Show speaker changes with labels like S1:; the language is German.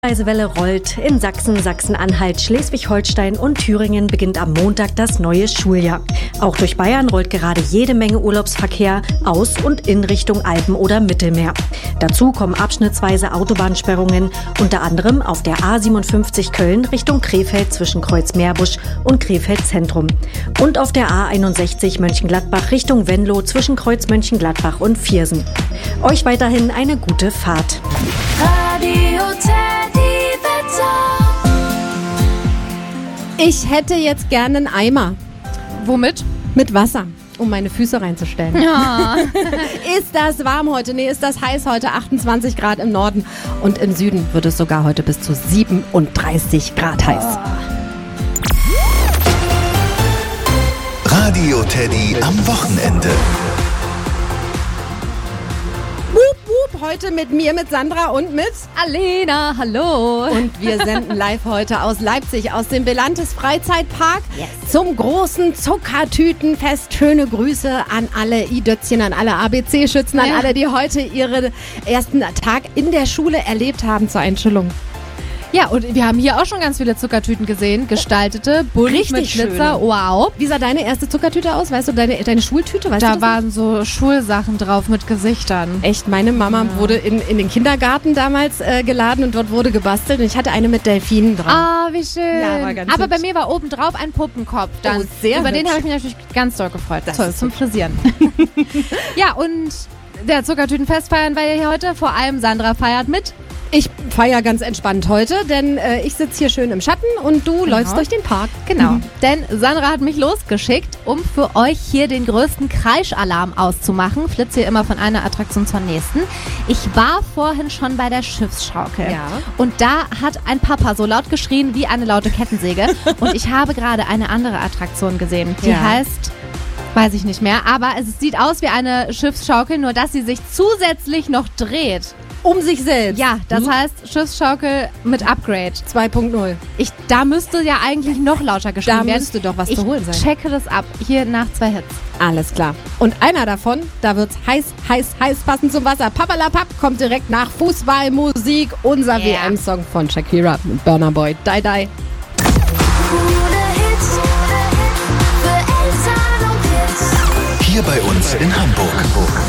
S1: Reisewelle rollt. In Sachsen, Sachsen-Anhalt, Schleswig-Holstein und Thüringen beginnt am Montag das neue Schuljahr. Auch durch Bayern rollt gerade jede Menge Urlaubsverkehr aus und in Richtung Alpen oder Mittelmeer. Dazu kommen abschnittsweise Autobahnsperrungen, unter anderem auf der A57 Köln Richtung Krefeld zwischen Kreuzmeerbusch und Krefeld Zentrum. Und auf der A61 Mönchengladbach Richtung Venlo zwischen Kreuz Mönchengladbach und Viersen. Euch weiterhin eine gute Fahrt.
S2: Ich hätte jetzt gerne einen Eimer.
S3: Womit?
S2: Mit Wasser, um meine Füße reinzustellen.
S3: Ja.
S2: Ist das warm heute? Nee, ist das heiß heute? 28 Grad im Norden. Und im Süden wird es sogar heute bis zu 37 Grad heiß.
S4: Radio Teddy am Wochenende.
S2: Heute mit mir, mit Sandra und mit
S3: Alena, hallo.
S2: Und wir senden live heute aus Leipzig, aus dem Belantes Freizeitpark zum großen Zuckertütenfest. Schöne Grüße an alle I-Dötzchen, an alle ABC-Schützen, an alle, die heute ihren ersten Tag in der Schule erlebt haben zur Einschulung.
S3: Ja, und wir haben hier auch schon ganz viele Zuckertüten gesehen. Gestaltete, bunt mit Glitzer.
S2: Schöne.
S3: Wow.
S2: Wie sah deine erste Zuckertüte aus? Weißt du, deine Schultüte? Weißt du
S3: Da
S2: das
S3: waren so Schulsachen drauf mit Gesichtern.
S2: Echt, meine Mama wurde in den Kindergarten damals geladen und dort wurde gebastelt und ich hatte eine mit Delfinen dran.
S3: Ah, wie schön.
S2: Ja, war ganz
S3: Aber
S2: hübsch.
S3: bei mir war oben drauf ein Puppenkopf. Dann.
S2: Oh, sehr
S3: Über den
S2: hübsch.
S3: habe ich mich natürlich ganz doll gefreut.
S2: Das
S3: Toll,
S2: ist
S3: zum Frisieren. Ja, und der Zuckertütenfest feiern wir hier heute. Vor allem Sandra feiert mit.
S2: Ich feiere ganz entspannt heute, denn ich sitze hier schön im Schatten und du läufst durch den Park.
S3: Genau, denn Sandra hat mich losgeschickt, um für euch hier den größten Kreischalarm auszumachen. Flitze hier immer von einer Attraktion zur nächsten. Ich war vorhin schon bei der Schiffsschaukel.
S2: Ja.
S3: Und da hat ein Papa so laut geschrien wie eine laute Kettensäge. Und ich habe gerade eine andere Attraktion gesehen. Die heißt... Weiß ich nicht mehr, aber es sieht aus wie eine Schiffsschaukel, nur dass sie sich zusätzlich noch dreht.
S2: Um sich selbst.
S3: Ja, das heißt Schiffsschaukel mit Upgrade.
S2: 2.0.
S3: Da müsste ja eigentlich noch lauter geschrieben
S2: Da
S3: werden.
S2: müsste doch was zu holen sein.
S3: Ich checke das ab, hier nach 2 Hits.
S2: Alles klar. Und einer davon, da wird's heiß, passend zum Wasser. Papalapap kommt direkt nach Fußballmusik. Unser WM-Song von Shakira mit Burna Boy. Die, die.
S4: Hier bei uns in Hamburg.